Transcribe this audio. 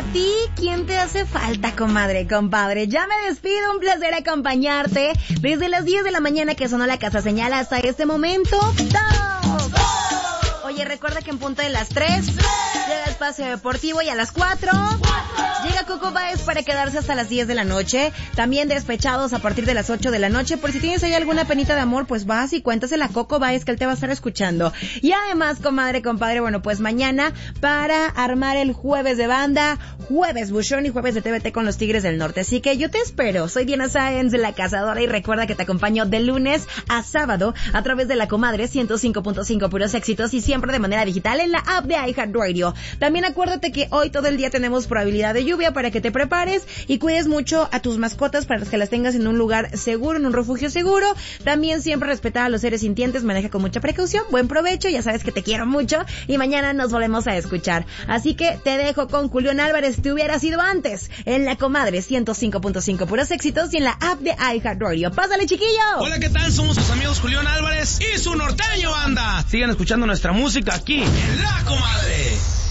a ti, ¿quién te hace falta, comadre, compadre? Ya me despido, un placer acompañarte desde las 10 de la mañana que sonó la casa señal hasta este momento. ¡Dos! Oye, recuerda que en punto de las 3 llega Espacio Deportivo y a las 4 llega Coco Báez para quedarse hasta las 10 de la noche. También Despechados a partir de las 8 de la noche. Por si tienes ahí alguna penita de amor, pues vas y cuéntasela a Coco Báez, que él te va a estar escuchando. Y además, comadre, compadre, bueno, pues mañana para armar el jueves de banda, jueves buchón y jueves de TVT con los Tigres del Norte. Así que yo te espero. Soy Diana Sáenz de La Cazadora y recuerda que te acompaño de lunes a sábado a través de La Comadre 105.5 puros éxitos y siempre de manera digital en la app de iHeartRadio. También acuérdate que hoy todo el día tenemos probabilidad de lluvia para que te prepares y cuides mucho a tus mascotas para que las tengas en un lugar seguro, en un refugio seguro. También siempre respetar a los seres sintientes, maneja con mucha precaución. Buen provecho, ya sabes que te quiero mucho y mañana nos volvemos a escuchar. Así que te dejo con Julián Álvarez, te hubiera sido antes en La Comadre 105.5 puros éxitos y en la app de iHeartRadio. ¡Pásale, chiquillo! Hola, ¿qué tal? Somos sus amigos Julián Álvarez y su norteño banda. Sigan escuchando nuestra música aquí en La Comadre.